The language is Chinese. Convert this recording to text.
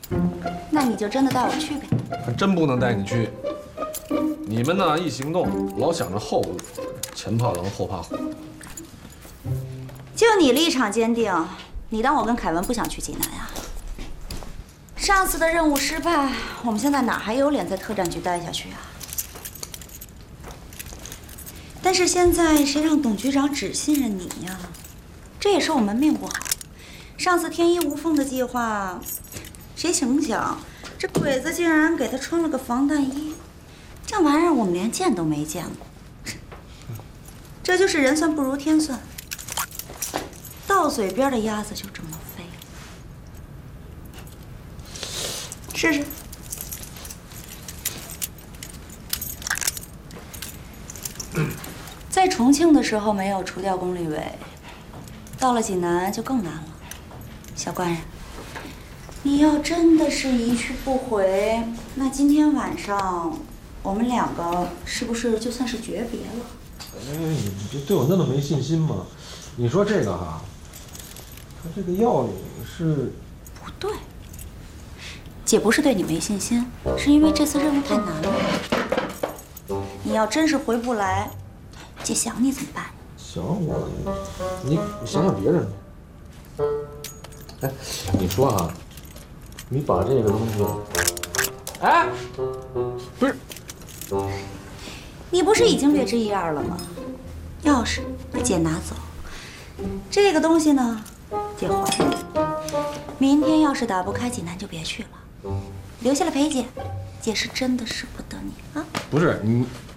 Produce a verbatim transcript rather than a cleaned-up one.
那你就真的带我去呗？ 还真不能带你去。你们呢，一行动老想着后路，前怕狼后怕虎。 就你立场坚定，你当我跟凯文不想去济南呀？上次的任务失败，我们现在哪还有脸在特战局待下去啊？但是现在谁让董局长只信任你呀？这也是我们命不好。上次天衣无缝的计划，谁成想这鬼子竟然给他穿了个防弹衣，这玩意儿我们连见都没见过。这就是人算不如天算，到嘴边的鸭子就这么飞了。试试。在重庆的时候没有除掉龚立伟，到了济南就更难了。小官人，你要真的是一去不回，那今天晚上我们两个是不是就算是诀别了？ 哎，你这对我那么没信心吗？你说这个哈，他这个药里是不对，姐不是对你没信心，是因为这次任务太难了。你要真是回不来，姐想你怎么办？ 想我，你你想想别人吧。哎，你说啊，你把这个东西，哎，不是， 你不是已经略知一二了吗？钥匙姐拿走，这个东西呢，姐还你。明天要是打不开济南就别去了，留下来陪姐。姐是真的舍不得你啊！ 不是你，